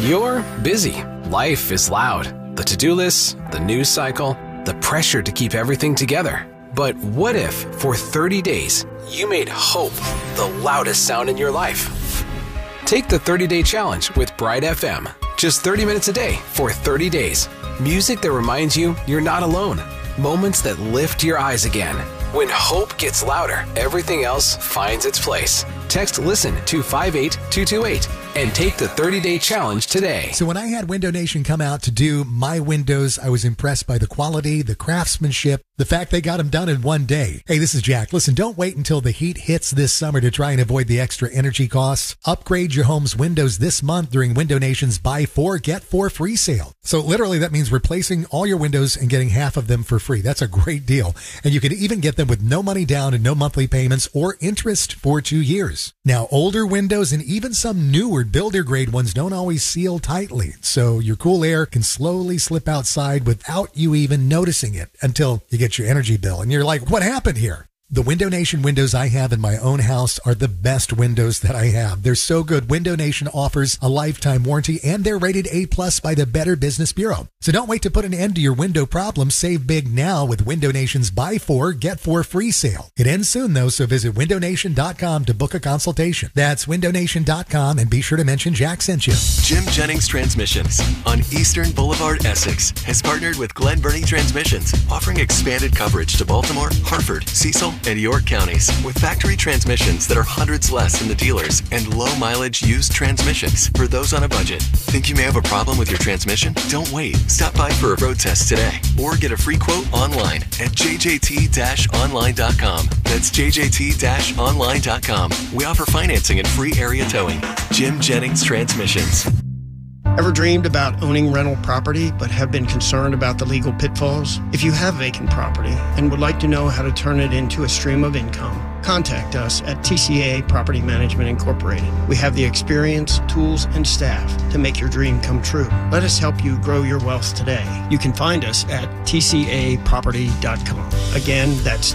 You're busy. Life is loud. The to-do lists, the news cycle, the pressure to keep everything together. But what if, for 30 days, you made hope the loudest sound in your life? Take the 30-day challenge with Bright FM. Just 30 minutes a day for 30 days. Music that reminds you you're not alone. Moments that lift your eyes again. When hope gets louder, everything else finds its place. Text LISTEN to 58228 and take the 30-day challenge today. So when I had Window Nation come out to do my windows, I was impressed by the quality, the craftsmanship, the fact they got them done in one day. Hey, this is Jack. Listen, don't wait until the heat hits this summer to try and avoid the extra energy costs. Upgrade your home's windows this month during Window Nation's Buy 4, Get 4 free sale. So literally that means replacing all your windows and getting half of them for free. That's a great deal. And you can even get them with no money down and no monthly payments or interest for 2 years. Now, older windows and even some newer builder grade ones don't always seal tightly. So your cool air can slowly slip outside without you even noticing it until you get your energy bill. And you're like, what happened here? The Window Nation windows I have in my own house are the best windows that I have. They're so good. Window Nation offers a lifetime warranty, and they're rated A+ by the Better Business Bureau. So don't wait to put an end to your window problems. Save big now with Window Nation's Buy 4, Get 4 free sale. It ends soon, though, so visit windownation.com to book a consultation. That's windownation.com, and be sure to mention Jack sent you. Jim Jennings Transmissions on Eastern Boulevard, Essex, has partnered with Glen Burnie Transmissions, offering expanded coverage to Baltimore, Hartford, Cecil, and York counties with factory transmissions that are hundreds less than the dealers and low mileage used transmissions for those on a budget. Think you may have a problem with your transmission? Don't wait. Stop by for a road test today or get a free quote online at jjt-online.com. That's jjt-online.com. We offer financing and free area towing. Jim Jennings Transmissions. Ever dreamed about owning rental property but have been concerned about the legal pitfalls? If you have vacant property and would like to know how to turn it into a stream of income, contact us at TCA Property Management Incorporated. We have the experience, tools, and staff to make your dream come true. Let us help you grow your wealth today. You can find us at tcaproperty.com. Again, that's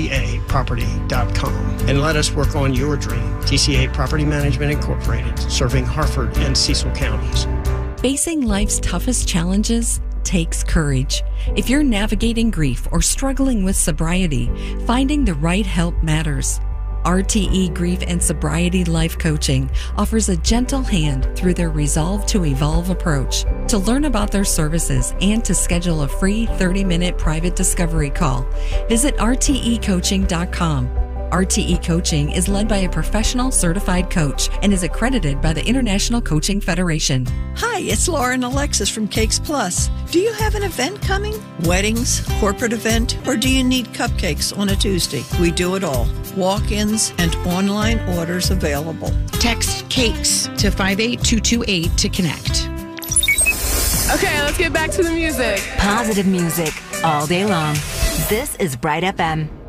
tcaproperty.com. And let us work on your dream. TCA Property Management Incorporated, serving Hartford and Cecil counties. Facing life's toughest challenges takes courage. If you're navigating grief or struggling with sobriety, finding the right help matters. RTE Grief and Sobriety Life Coaching offers a gentle hand through their Resolve to Evolve approach. To learn about their services and to schedule a free 30-minute private discovery call, visit rtecoaching.com. RTE Coaching is led by a professional certified coach and is accredited by the International Coaching Federation. Hi, it's Lauren Alexis from Cakes Plus. Do you have an event coming? Weddings, corporate event, or do you need cupcakes on a Tuesday? We do it all. Walk-ins and online orders available. Text CAKES to 58228 to connect. Okay, let's get back to the music. Positive music all day long. This is Bright FM.